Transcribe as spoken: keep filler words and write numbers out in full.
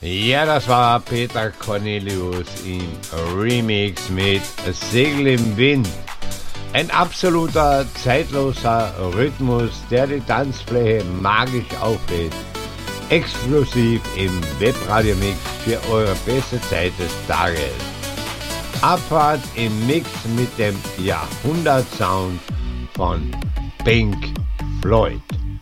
Ja, das war Peter Cornelius im Remix mit Segel im Wind. Ein absoluter zeitloser Rhythmus, der die Tanzfläche magisch auflädt. Exklusiv im Webradio-Mix für eure beste Zeit des Tages. Abfahrt im Mix mit dem Jahrhundert-Sound von Pink Floyd.